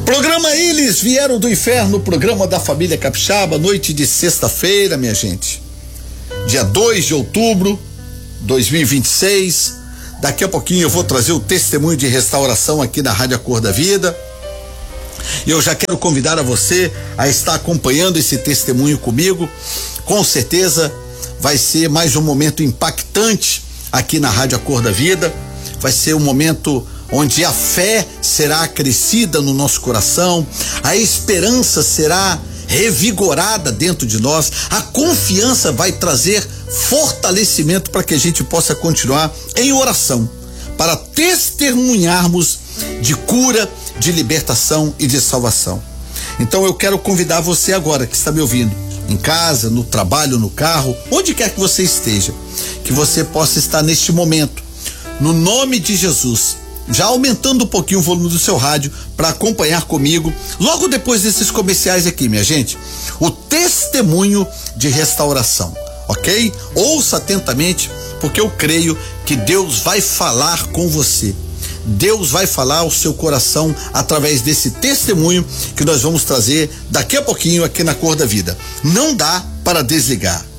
Programa Eles Vieram do Inferno, programa da família Capixaba, noite de sexta-feira, minha gente. Dia 2 de outubro de 2026. Daqui a pouquinho eu vou trazer o testemunho de restauração aqui na Rádio A Cor da Vida. E eu já quero convidar a você a estar acompanhando esse testemunho comigo. Com certeza vai ser mais um momento impactante aqui na Rádio A Cor da Vida. Vai ser um momento onde a fé será acrescida no nosso coração, a esperança será revigorada dentro de nós, a confiança vai trazer fortalecimento para que a gente possa continuar em oração, para testemunharmos de cura, de libertação e de salvação. Então eu quero convidar você agora que está me ouvindo, em casa, no trabalho, no carro, onde quer que você esteja, que você possa estar neste momento, no nome de Jesus, já aumentando um pouquinho o volume do seu rádio para acompanhar comigo, logo depois desses comerciais aqui, minha gente, o testemunho de restauração, ok? Ouça atentamente, porque eu creio que Deus vai falar com você. Deus vai falar ao seu coração através desse testemunho que nós vamos trazer daqui a pouquinho aqui na Cor da Vida. Não dá para desligar.